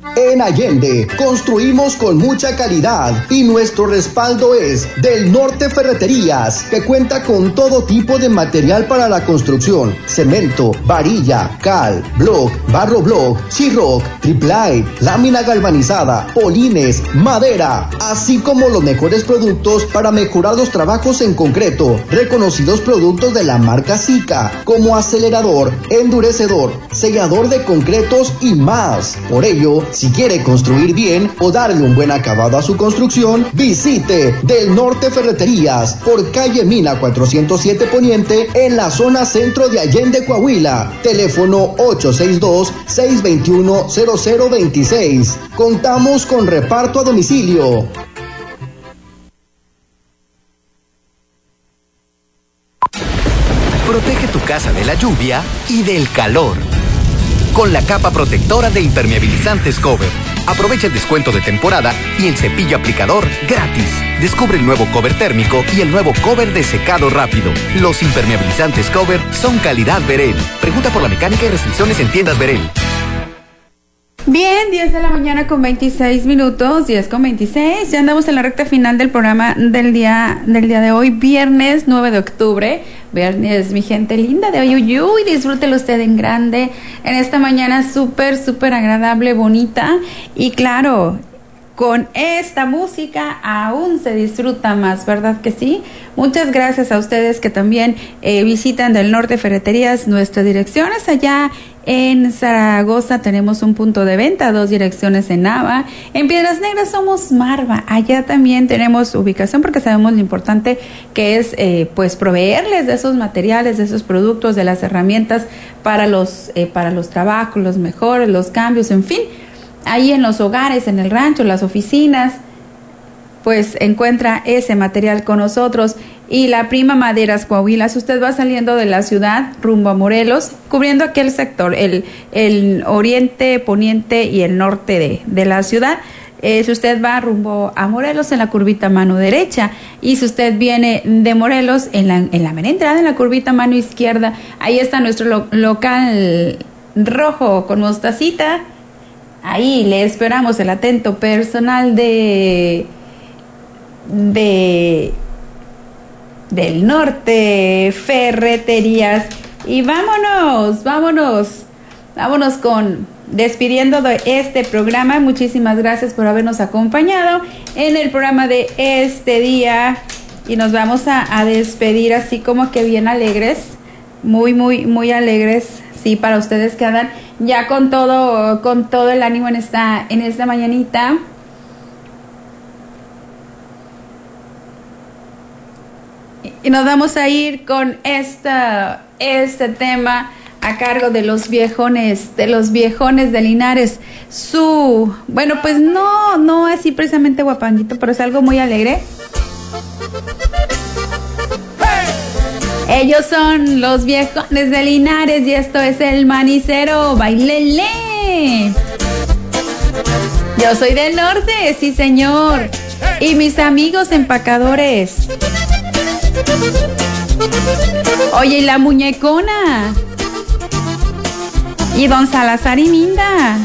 En Allende, construimos con mucha calidad y nuestro respaldo es Del Norte Ferreterías, que cuenta con todo tipo de material para la construcción: cemento, varilla, cal, block, barro block, sheetrock, triplite, lámina galvanizada, polines, madera, así como los mejores productos para mejorar los trabajos en concreto. Reconocidos productos de la marca Sika, como acelerador, endurecedor, sellador de concretos y más. Por ello, si quiere construir bien o darle un buen acabado a su construcción, visite Del Norte Ferreterías por calle Mina 407 Poniente en la zona centro de Allende, Coahuila. Teléfono 862-621-0026. Contamos con reparto a domicilio. Protege tu casa de la lluvia y del calor con la capa protectora de impermeabilizantes Cover. Aprovecha el descuento de temporada y el cepillo aplicador gratis. Descubre el nuevo cover térmico y el nuevo cover de secado rápido. Los impermeabilizantes Cover son calidad Verel. Pregunta por la mecánica y restricciones en tiendas Verel. Bien, 10 de la mañana con 26 minutos, 10 con 26. Ya andamos en la recta final del programa del día de hoy, viernes 9 de octubre. Viernes, mi gente linda de hoy, y disfrútelo usted en grande en esta mañana súper agradable, bonita, y claro, con esta música aún se disfruta más, ¿verdad que sí? Muchas gracias a ustedes que también visitan Del Norte Ferreterías. Nuestra dirección es allá en Zaragoza, tenemos un punto de venta, 2 direcciones en Nava. En Piedras Negras somos Marva, allá también tenemos ubicación porque sabemos lo importante que es pues proveerles de esos materiales, de esos productos, de las herramientas para los trabajos, los mejores, los cambios, en fin. Ahí en los hogares, en el rancho, las oficinas, pues encuentra ese material con nosotros. Y la Prima Maderas Coahuila, si usted va saliendo de la ciudad rumbo a Morelos, cubriendo aquel sector, el oriente, poniente y el norte de la ciudad, si usted va rumbo a Morelos, en la curvita mano derecha, y si usted viene de Morelos, en la mera entrada, en la curvita mano izquierda, ahí está nuestro local rojo con mostacita. Ahí le esperamos, el atento personal del Norte Ferreterías. Y vámonos con despidiendo de este programa. Muchísimas gracias por habernos acompañado en el programa de este día, y nos vamos a despedir así como que bien alegres, muy alegres, sí, para ustedes que andan ya con todo el ánimo en esta mañanita. Y nos vamos a ir con este tema a cargo de los viejones de Linares. Bueno, pues no así precisamente guapanguito, pero es algo muy alegre. Ellos son los viejones de Linares y esto es El Manicero. ¡Bailele! Yo soy del norte, sí señor. Y mis amigos empacadores. Oye, y la muñecona. Y don Salazar y Minda.